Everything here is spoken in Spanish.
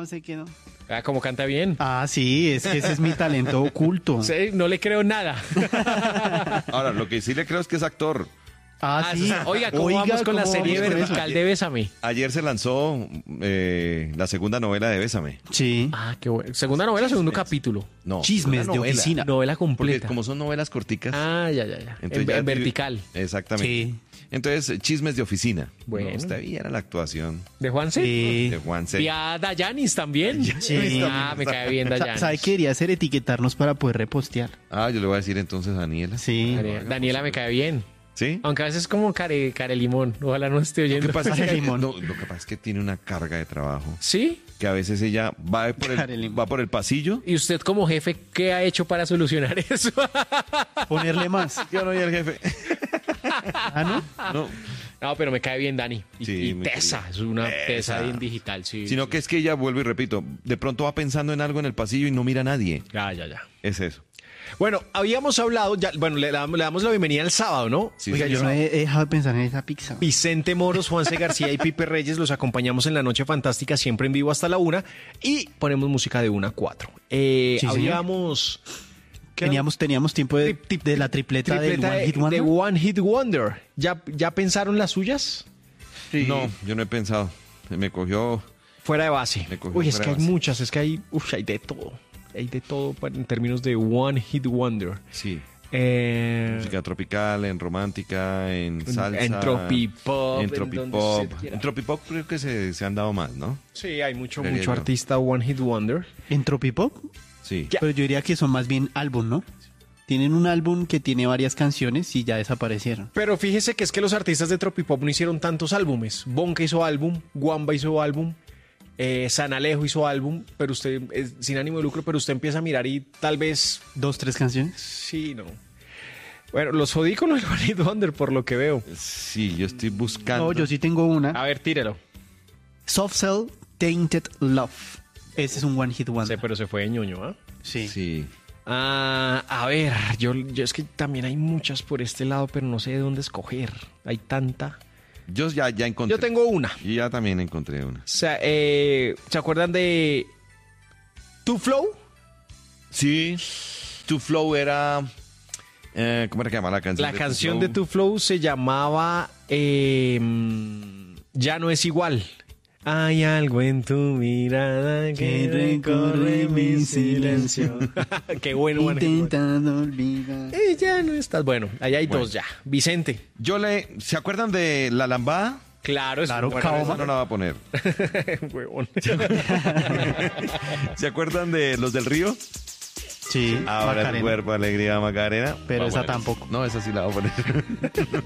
sé qué no. Ah, como canta bien. Ah, sí, es que ese es mi talento oculto. Sí, no le creo nada. Ahora, lo que sí le creo es que es actor. Ah, sí. Oiga, ¿cómo vamos con la ¿cómo serie vamos con vertical de Bésame? Ayer se lanzó la segunda novela de Bésame. Sí. Ah, qué bueno. ¿Segunda novela o segundo capítulo? No, Chismes una de novela. oficina. Novela Porque completa. como son novelas corticas. Ah, ya. entonces En ya- vertical. Exactamente. Sí. Entonces, chismes de oficina. Bueno. No, está bien la actuación ¿De Juanse? Sí. de Juanse. Y a Dayanis también. Sí. Ah, me cae bien Dayanis. ¿Sabe qué quería hacer? Etiquetarnos para poder repostear. Ah, yo le voy a decir entonces a Daniela. Sí. Daniela me cae bien. ¿Sí? Aunque a veces es como care limón. Ojalá no esté Lo oyendo. que pasa es que, Care limón. no, lo que pasa es que tiene una carga de trabajo. ¿Sí? Que a veces ella Care limón. va por el pasillo. ¿Y usted como jefe qué ha hecho para solucionar eso? Ponerle más. Yo no, y el jefe. Ah, ¿no? No. No, pero me cae bien Dani. Y, Sí, y muy tesa, querido. es una Tesa. tesa en digital, sí. Sino sí. que es que ella, vuelvo y repito, de pronto va pensando en algo en el pasillo y no mira a nadie. Ya. Es eso. Bueno, habíamos hablado, le damos la bienvenida el sábado, ¿no? Sí, Oiga, yo señor. no he dejado de pensar en esa pizza. Vicente Moros, Juanse García y Pipe Reyes los acompañamos en la Noche Fantástica, siempre en vivo hasta la 1 y ponemos música de 1 a 4. Sí, señor. Habíamos... ¿qué? Teníamos tiempo de la tripleta del One Hit Wonder. de One Hit Wonder. ¿Ya pensaron las suyas? No, yo no he pensado. Me cogió. Fuera de base. Me cogió Uy, es fuera que de hay base. muchas, es que hay de todo. Hay de todo en términos de One Hit Wonder. Sí. Eh, Música tropical, en romántica, en salsa. en tropipop, En en donde tropipop. usted quiera. En tropipop creo que se han dado más, ¿no? sí, hay mucho Creería yo. artista One Hit Wonder. ¿En Tropipop? Sí. Ya. Pero yo diría que son más bien álbum, ¿no? Tienen un álbum que tiene varias canciones y ya desaparecieron. Pero fíjese que es que los artistas de tropipop no hicieron tantos álbumes. Bonka hizo álbum, Guamba hizo álbum, San Alejo hizo álbum, pero usted, sin ánimo de lucro, pero usted empieza a mirar y tal vez, 2, 3 canciones. sí, no. Bueno, los jodí con el One Hit Wonder por lo que veo. Sí, yo estoy buscando. No, yo sí tengo una. A ver, tírelo. Soft Cell Tainted Love. Ese es un One Hit Sí, Wonder. pero se fue de ñoño, ¿ah? Sí. Sí. Ah, a ver, yo es que también hay muchas por este lado, pero no sé de dónde escoger. Hay tanta. Yo ya encontré. Yo tengo una. Y ya también encontré una. O sea, ¿se acuerdan de Two Flow? Sí. Tu Flow era. ¿Cómo era que llamaba la canción? La canción de Two Flow se llamaba Ya no es igual. Hay algo en tu mirada que recorre mi silencio. Qué bueno, bueno. Intentando olvidar. Y ya no estás. Bueno, ahí hay Bueno. dos ya. Vicente. ¿Se acuerdan de La Lambada? Claro, es Claro, bueno, Caoma. Esa no la va a poner. huevón. ¿Se acuerdan de Los del Río? Sí, Ahora tu Macarena. cuerpo, alegría, Macarena. Pero Va a esa poner. tampoco. No, esa sí la voy a poner.